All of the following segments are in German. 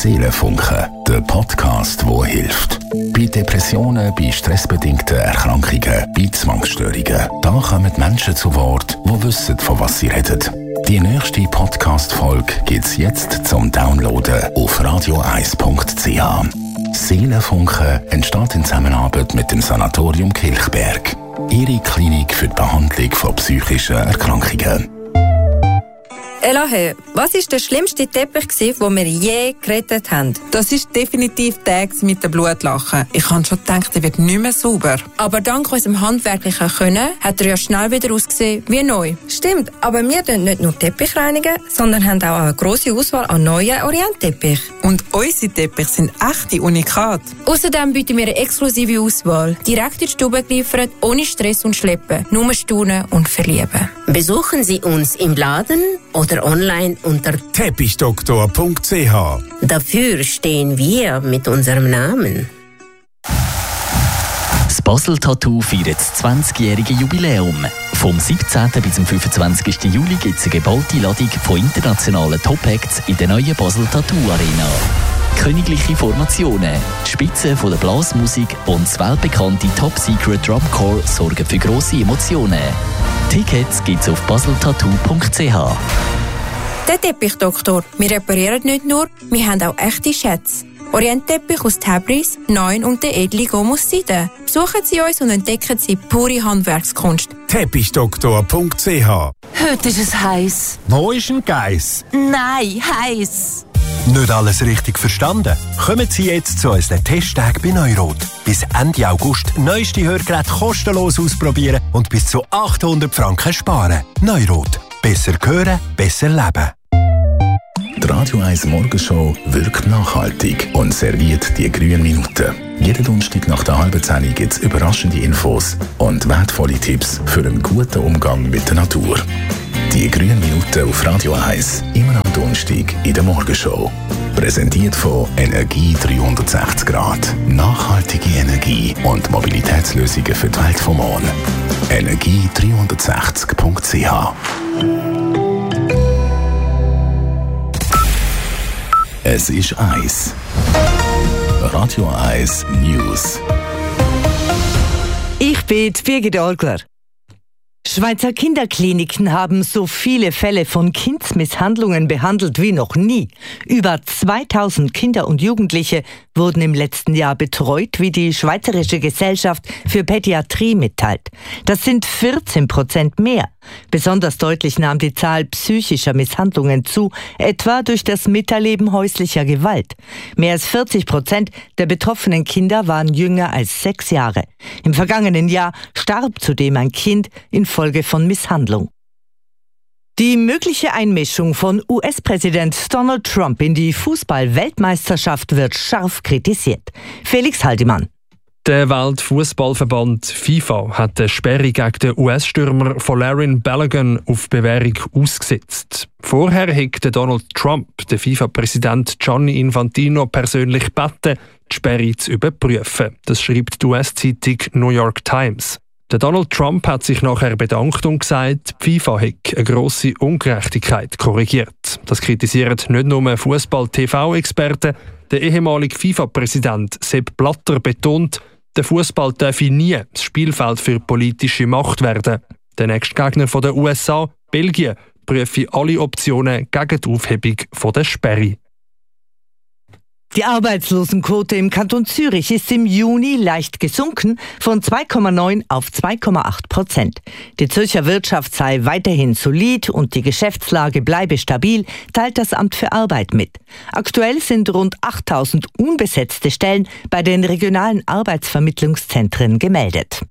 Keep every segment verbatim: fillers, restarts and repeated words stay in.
Seelenfunken, der Podcast, der hilft. Bei Depressionen, bei stressbedingten Erkrankungen, bei Zwangsstörungen. Da kommen Menschen zu Wort, die wissen, von was sie reden. Die nächste Podcast-Folge gibt es jetzt zum Downloaden auf radio eis punkt c h. Seelenfunken entsteht in Zusammenarbeit mit dem Sanatorium Kilchberg. Ihre Klinik für die Behandlung von psychischen Erkrankungen. Elahe, was war der schlimmste Teppich, den wir je gerettet haben? Das ist definitiv der mit dem Blutlachen. Ich habe schon gedacht, er wird nicht mehr sauber. Aber dank unserem handwerklichen Können hat er ja schnell wieder ausgesehen wie neu. Stimmt, aber wir reinigen nicht nur Teppich reinigen, sondern haben auch eine grosse Auswahl an neuen Orientteppichen. Und unsere Teppiche sind echte Unikate. Außerdem bieten wir eine exklusive Auswahl. Direkt in die Stube geliefert, ohne Stress und Schleppen. Nur staunen und verlieben. Besuchen Sie uns im Laden oder online unter Teppichdoktor punkt c h. Dafür stehen wir mit unserem Namen. Das Basel Tattoo feiert das zwanzigjährige Jubiläum. Vom siebzehnten bis zum fünfundzwanzigsten Juli gibt es eine geballte Ladung von internationalen Top-Acts in der neuen Basel Tattoo Arena. Königliche Formationen, die Spitze von der Blasmusik und das weltbekannte Top Secret Drumcore sorgen für grosse Emotionen. Tickets gibt's auf basel tattoo punkt c h. Der Teppichdoktor. Wir reparieren nicht nur, wir haben auch echte Schätze. Orientteppich aus Tabriz, Neun und der edle Gomus Seide. Besuchen Sie uns und entdecken Sie pure Handwerkskunst. Teppichdoktor punkt c h. Heute ist es heiß. Wo ist ein Geiss? Nein, heiß. Nicht alles richtig verstanden? Kommen Sie jetzt zu unseren Testtagen bei Neurot. Bis Ende August neueste Hörgeräte kostenlos ausprobieren und bis zu achthundert Franken sparen. Neurot. Besser hören, besser leben. Die Radio eins Morgenshow wirkt nachhaltig und serviert die grünen Minuten. Jeden Donnerstag nach der halben Zehn gibt es überraschende Infos und wertvolle Tipps für einen guten Umgang mit der Natur. Die grünen Minuten auf Radio eins, immer am Donnerstag in der Morgenshow. Präsentiert von Energie dreihundertsechzig Grad. Nachhaltige Energie und Mobilitätslösungen für die Welt vom Morgen. Energie dreihundertsechzig punkt c h. Es ist eins. Radio eins News. Ich bin Birgit Orgler. Schweizer Kinderkliniken haben so viele Fälle von Kindsmisshandlungen behandelt wie noch nie. Über zweitausend Kinder und Jugendliche wurden im letzten Jahr betreut, wie die Schweizerische Gesellschaft für Pädiatrie mitteilt. Das sind vierzehn Prozent mehr. Besonders deutlich nahm die Zahl psychischer Misshandlungen zu, etwa durch das Miterleben häuslicher Gewalt. Mehr als vierzig Prozent der betroffenen Kinder waren jünger als sechs Jahre. Im vergangenen Jahr starb zudem ein Kind infolge von Misshandlung. Die mögliche Einmischung von U S-Präsident Donald Trump in die Fußball-Weltmeisterschaft wird scharf kritisiert. Felix Haldimann. Der Weltfußballverband FIFA hat eine Sperre gegen den U S-Stürmer Folarin Balogun auf Bewährung ausgesetzt. Vorher hat Donald Trump den FIFA-Präsident Gianni Infantino persönlich gebeten, die Sperre zu überprüfen. Das schreibt die U S-Zeitung New York Times. Der Donald Trump hat sich nachher bedankt und gesagt, die FIFA hat eine grosse Ungerechtigkeit korrigiert. Das kritisieren nicht nur Fußball-T V-Experten. Der ehemalige FIFA-Präsident Sepp Blatter betont, der Fußball dürfe nie das Spielfeld für politische Macht werden. Der nächste Gegner von den U S A, Belgien, prüfe alle Optionen gegen die Aufhebung von der Sperre. Die Arbeitslosenquote im Kanton Zürich ist im Juni leicht gesunken von zwei Komma neun auf zwei Komma acht Prozent. Die Zürcher Wirtschaft sei weiterhin solid und die Geschäftslage bleibe stabil, teilt das Amt für Arbeit mit. Aktuell sind rund achttausend unbesetzte Stellen bei den regionalen Arbeitsvermittlungszentren gemeldet.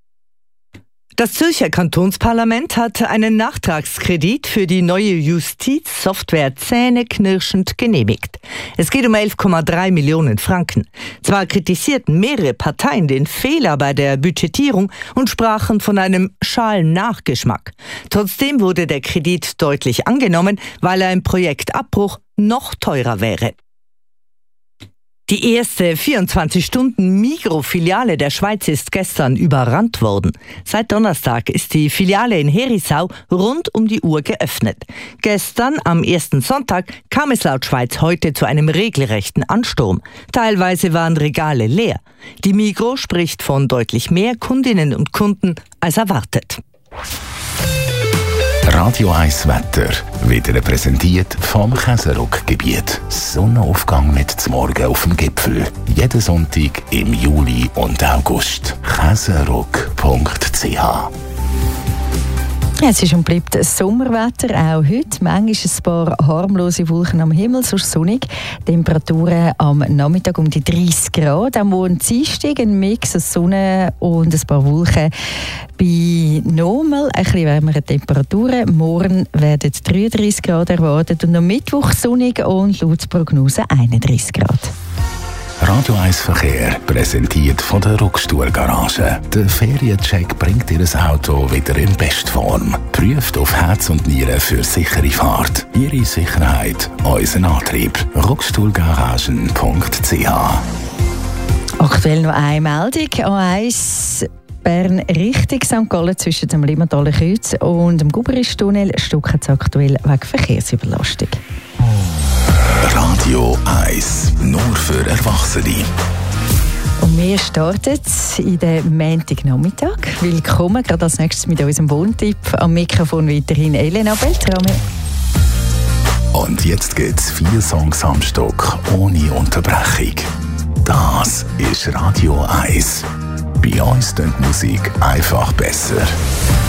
Das Zürcher Kantonsparlament hat einen Nachtragskredit für die neue Justizsoftware zähneknirschend genehmigt. Es geht um elf Komma drei Millionen Franken. Zwar kritisierten mehrere Parteien den Fehler bei der Budgetierung und sprachen von einem schalen Nachgeschmack. Trotzdem wurde der Kredit deutlich angenommen, weil ein Projektabbruch noch teurer wäre. Die erste vierundzwanzig-Stunden-Migros-Filiale der Schweiz ist gestern überrannt worden. Seit Donnerstag ist die Filiale in Herisau rund um die Uhr geöffnet. Gestern, am ersten Sonntag, kam es laut Schweiz heute zu einem regelrechten Ansturm. Teilweise waren Regale leer. Die Migros spricht von deutlich mehr Kundinnen und Kunden als erwartet. Radio eins Wetter wird Ihnen präsentiert vom Käseruck-Gebiet. Sonnenaufgang mit zum Morgen auf dem Gipfel. Jeden Sonntag im Juli und August. käseruck punkt c h. Es ist und bleibt Sommerwetter, auch heute. Manchmal ein paar harmlose Wolken am Himmel, sonst sonnig. Temperaturen am Nachmittag um die dreißig Grad. Am Morgen Dienstag ein Mix aus Sonne und ein paar Wolken. Bei normal ein bisschen wärmeren Temperaturen. Morgen werden dreiunddreißig Grad erwartet und am Mittwoch sonnig und laut Prognose einunddreißig Grad. Radio eins Verkehr präsentiert von der Ruckstuhl-Garage. Der Feriencheck bringt Ihr Auto wieder in Bestform. Prüft auf Herz und Nieren für sichere Fahrt. Ihre Sicherheit, unseren Antrieb. ruckstuhlgaragen punkt c h. Aktuell noch eine Meldung. A eins Bern Richtung Sankt Gallen zwischen dem Limmathaler Kreuz und dem Guberisch-Tunnel stocken es aktuell wegen Verkehrsüberlastung. Radio eins, nur für Erwachsene. Und wir starten in den Montagnachmittag. Willkommen, gerade als nächstes mit unserem Wohntipp. Am Mikrofon weiterhin Elena Beltrame. Und jetzt geht's vier Songs am Stück, ohne Unterbrechung. Das ist Radio eins. Bei uns klingt Musik einfach besser.